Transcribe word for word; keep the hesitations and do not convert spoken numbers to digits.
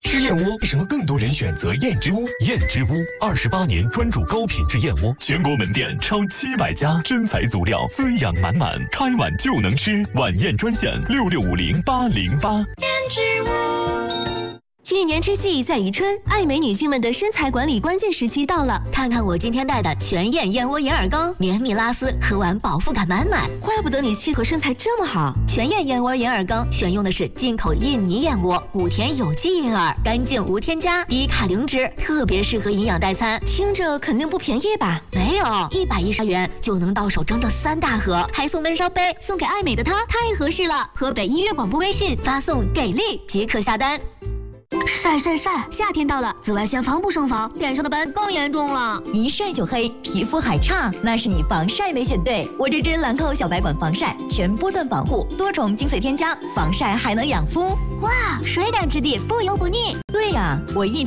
吃燕窝为什么更多人选择燕之屋？ 燕之屋二十八年专注高品质燕窝，全国门店超七百家，真材足料，滋养满满，开碗就能吃。晚宴专线六六五零八零八。 燕之屋。一年之计在于春，爱美女性们的身材管理关键时期到了。 看看我今天带的全燕燕窝银耳羹，绵密拉丝，喝完饱腹感满满。 怪不得你气和身材这么好。 全燕燕窝银耳羹选用的是进口印尼燕窝，谷田有机银耳，干净无添加，低卡零脂，特别适合营养代餐。 听着肯定不便宜吧？ 没有，一百一十元就能到手整整三大盒，还送温烧杯，送给爱美的她太合适了。河北音乐广播微信发送给力即可下单。晒晒晒！夏天到了，紫外线防不胜防，脸上的斑更严重了。 一晒就黑，皮肤还差，那是你防晒没选对。我这支兰蔻小白管防晒，全波段防护，多重精粹添加，防晒还能养肤。 哇，水感质地，不油不腻。 对呀，我一